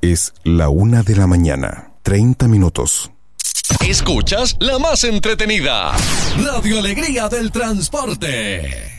Es la 1:30 a.m. Escuchas la más entretenida. Radio Alegría del Transporte.